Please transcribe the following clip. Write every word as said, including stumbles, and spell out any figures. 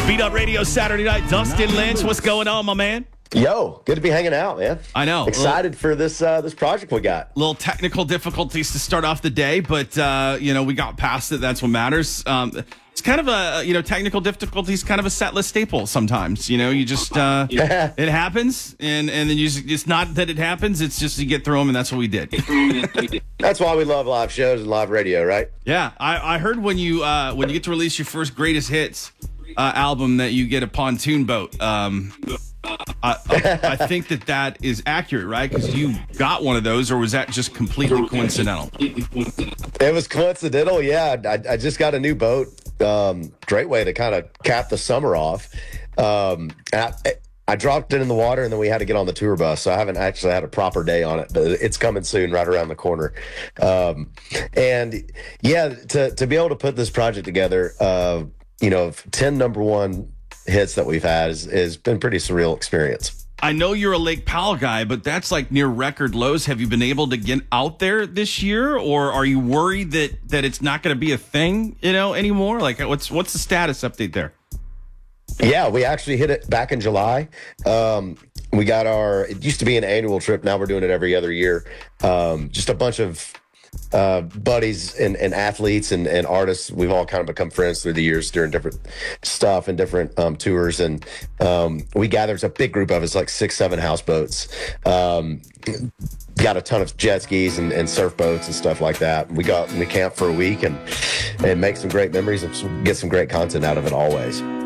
Speed Up Radio Saturday night. Dustin Lynch, what's going on, my man? Yo, good to be hanging out, man. I know. Excited little, for this uh, this project we got. Little technical difficulties to start off the day, but, uh, you know, we got past it. That's what matters. Um, it's kind of a, you know, technical difficulties, kind of a set list staple sometimes. You know, you just, uh, it happens, and, and then you just, it's not that it happens, it's just you get through them, and that's what we did. That's why we love live shows and live radio, right? Yeah, I, I heard when you uh, when you get to release your first greatest hits uh, album that you get a pontoon boat. Um, I, I, I think that that is accurate, right? Because you got one of those, or was that just completely coincidental? It was coincidental, yeah. I, I just got a new boat. Um, great way to kind of cap the summer off. Um, and I, I dropped it in the water, and then we had to get on the tour bus, so I haven't actually had a proper day on it, but it's coming soon, right around the corner. Um, and, yeah, to, to be able to put this project together, uh, you know, ten number one hits that we've had has, has been a pretty surreal experience. I know you're a Lake Powell guy, but that's like near record lows. Have you been able to get out there this year, or are you worried that that it's not going to be a thing, you know, anymore? Like, what's what's the status update there? Yeah, we actually hit it back in July. Um, we got our, it used to be an annual trip. Now we're doing it every other year. Um, just a bunch of uh, buddies and, and athletes and, and artists. We've all kind of become friends through the years during different stuff and different um, tours. And um, we gather, it's a big group of us, like six, seven houseboats. Um, got a ton of jet skis and, and surf boats and stuff like that. We got, we camp for a week and, and make some great memories and some, get some great content out of it always.